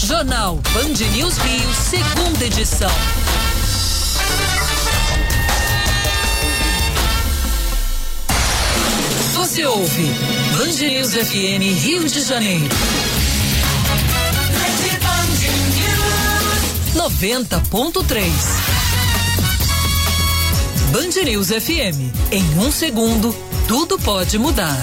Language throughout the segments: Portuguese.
Jornal Band News Rio, segunda edição. Você ouve Band News FM Rio de Janeiro. 90.3. Band News FM. Em um segundo, tudo pode mudar.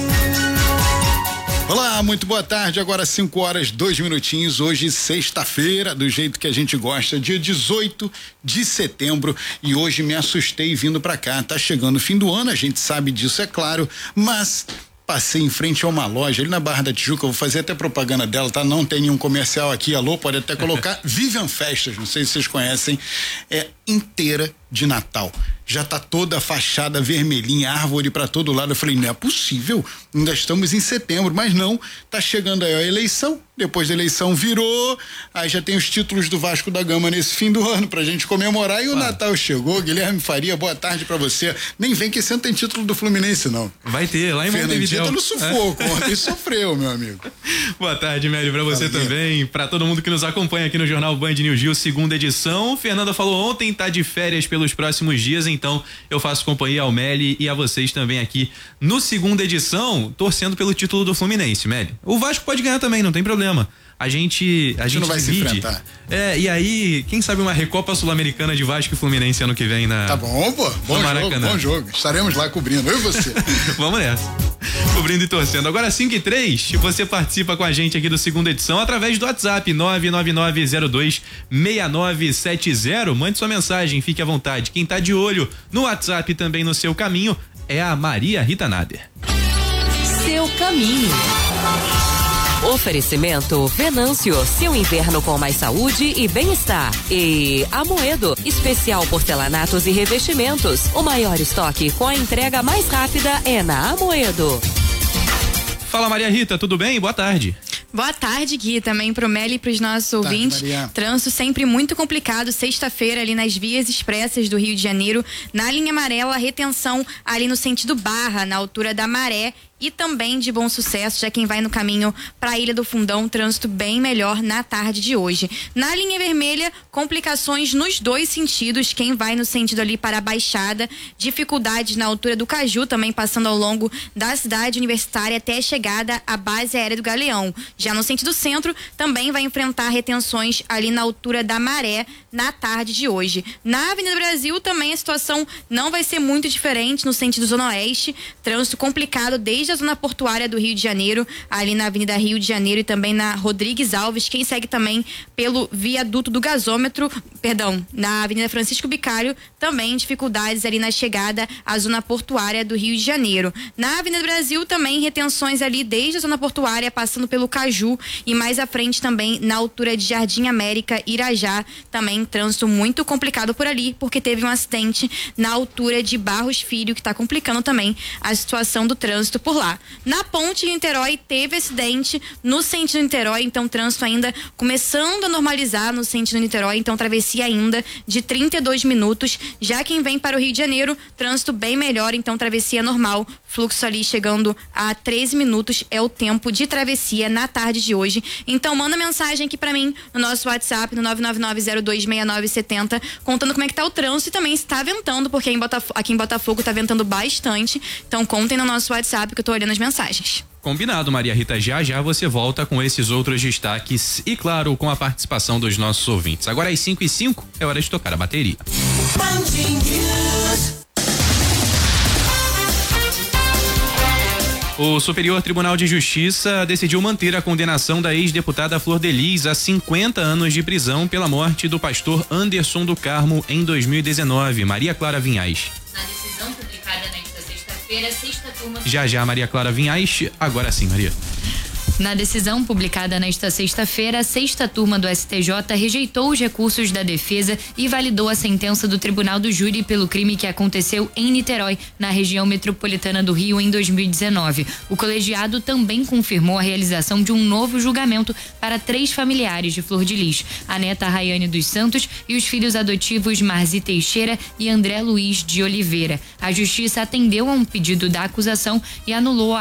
Olá, muito boa tarde, agora 5 horas, 2 minutinhos, hoje sexta-feira, do jeito que a gente gosta, dia 18 de setembro, e hoje me assustei vindo pra cá, tá chegando o fim do ano, a gente sabe disso, é claro, mas passei em frente a uma loja ali na Barra da Tijuca, eu vou fazer até propaganda dela, tá? Não tem nenhum comercial aqui, alô, pode até colocar, Vivian Festas, não sei se vocês conhecem, é inteira de Natal. Já tá toda a fachada vermelhinha, árvore pra todo lado. Eu falei, não é possível, ainda estamos em setembro, mas não, tá chegando aí a eleição, depois da eleição virou, aí já tem os títulos do Vasco da Gama nesse fim do ano pra gente comemorar e o Natal chegou. Guilherme Faria, boa tarde pra você. Nem vem que esse ano tem título do Fluminense, não. Vai ter, lá em Montevidéu. Fernandinho tá no sufoco, ontem sofreu, meu amigo. Boa tarde, Mélio, pra você também, pra todo mundo que nos acompanha aqui no Jornal Band News Rio, segunda edição. Fernanda falou ontem, tá de férias pelos próximos dias, então eu faço companhia ao Meli e a vocês também aqui no segunda edição, torcendo pelo título do Fluminense, Meli. O Vasco pode ganhar também, não tem problema. A gente não vai divide. se enfrentar. E aí, quem sabe uma Recopa Sul-Americana de Vasco e Fluminense ano que vem na. Tá bom, pô. Bom jogo. Estaremos lá cobrindo, eu e você. Vamos nessa. Cobrindo e torcendo. Agora 5:03, você participa com a gente aqui do segunda edição através do WhatsApp 999026970. Mande sua mensagem, fique à vontade. Quem tá de olho no WhatsApp também no seu caminho é a Maria Rita Nader. Seu caminho. Oferecimento Venâncio, seu inverno com mais saúde e bem-estar. E Amoedo, especial porcelanatos e revestimentos. O maior estoque com a entrega mais rápida é na Amoedo. Fala, Maria Rita, tudo bem? Boa tarde. Boa tarde, Gui, também pro Meli e pros nossos ouvintes. Trânsito sempre muito complicado, sexta-feira ali nas vias expressas do Rio de Janeiro, na linha amarela, retenção ali no sentido Barra, na altura da Maré, e também de Bom Sucesso, já quem vai no caminho para a Ilha do Fundão, trânsito bem melhor na tarde de hoje. Na linha vermelha, complicações nos dois sentidos, quem vai no sentido ali para a Baixada, dificuldades na altura do Caju, também passando ao longo da cidade universitária até a chegada à base aérea do Galeão. Já no sentido centro, também vai enfrentar retenções ali na altura da Maré na tarde de hoje. Na Avenida Brasil também a situação não vai ser muito diferente no sentido zona oeste, trânsito complicado desde a zona portuária do Rio de Janeiro, ali na Avenida Rio de Janeiro e também na Rodrigues Alves, quem segue também pelo viaduto do gasômetro, na Avenida Francisco Bicalho, também dificuldades ali na chegada à zona portuária do Rio de Janeiro. Na Avenida Brasil também retenções ali desde a zona portuária, passando pelo Caju e mais à frente também na altura de Jardim América, Irajá, também trânsito muito complicado por ali, porque teve um acidente na altura de Barros Filho, que está complicando também a situação do trânsito por lá. Na ponte de Niterói teve acidente no sentido de Niterói, então trânsito ainda começando a normalizar no sentido de Niterói, então travessia ainda de 32 minutos. Já quem vem para o Rio de Janeiro, trânsito bem melhor, então travessia normal, fluxo ali chegando a 13 minutos é o tempo de travessia na tarde de hoje. Então manda mensagem aqui para mim no nosso WhatsApp no 999026970, contando como é que tá o trânsito e também se tá ventando, porque aqui em Botafogo tá ventando bastante. Então contem no nosso WhatsApp que eu tô olhando as mensagens. Combinado, Maria Rita. Já você volta com esses outros destaques e, claro, com a participação dos nossos ouvintes. Agora às 5:05 é hora de tocar a bateria. O Superior Tribunal de Justiça decidiu manter a condenação da ex-deputada Flor de Lis a 50 anos de prisão pela morte do pastor Anderson do Carmo em 2019. Maria Clara Vinhais. Na decisão publicada nesta sexta-feira, sexta turma... Já, Maria Clara Vinhais. Agora sim, Maria. Na decisão publicada nesta sexta-feira, a sexta turma do STJ rejeitou os recursos da defesa e validou a sentença do Tribunal do Júri pelo crime que aconteceu em Niterói, na região metropolitana do Rio, em 2019. O colegiado também confirmou a realização de um novo julgamento para 3 familiares de Flor de Lis, a neta Raiane dos Santos e os filhos adotivos Marzi Teixeira e André Luiz de Oliveira. A justiça atendeu a um pedido da acusação e anulou a